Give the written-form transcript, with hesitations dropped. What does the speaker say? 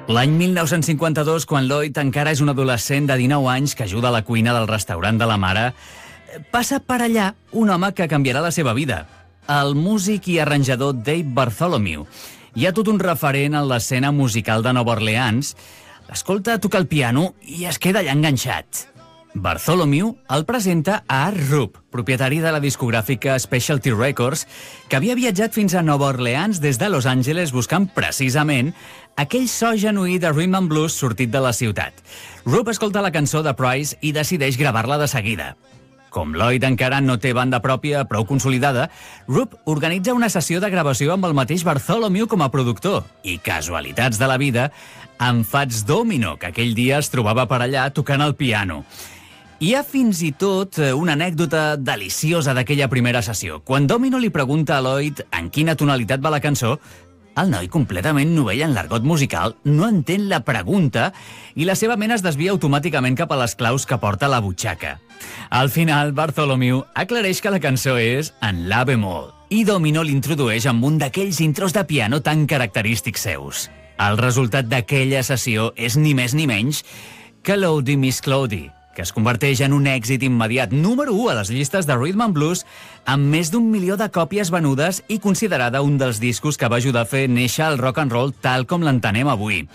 L'any 1952, quan Lloyd encara és un adolescent de 19 anys que ajuda a la cuina del restaurant de la mare, passa per allà un home que canviarà la seva vida, el músic i arranjador Dave Bartholomew. Hi ha tot un referent en l'escena musical de Nova Orleans. L'escolta tocar el piano i es queda allà enganxat. Bartholomew el presenta a Art Rupp, propietari de la discogràfica Specialty Records, que havia viatjat fins a Nova Orleans des de Los Angeles buscant precisament aquell so genuí de rhythm and blues sortit de la ciutat. Rupp escolta la cançó de Price i decideix gravar-la de seguida. Com Lloyd encara no té banda pròpia prou consolidada, Rupp organitza una sessió de gravació amb el mateix Bartholomew com a productor. I casualitats de la vida, en Fats Domino, que aquell dia es trobava per allà tocant el piano. Hi ha fins i tot una anècdota deliciosa d'aquella primera sessió. Quan Domino li pregunta a Lloyd en quina tonalitat va la cançó, el noi, completament novell en l'argot musical, no entén la pregunta i la seva ment es desvia automàticament cap a les claus que porta a la butxaca. Al final, Bartholomew aclareix que la cançó és en la bemol i Domino l'introdueix amb un d'aquells intros de piano tan característics seus. El resultat d'aquella sessió és ni més ni menys que Lordy Miss Cloudy, que es converteix en un èxit immediat número 1 a les llistes de Rhythm and Blues amb més d'1 milió de còpies venudes i considerada un dels discos que va ajudar a fer néixer el rock and roll tal com l'entenem avui.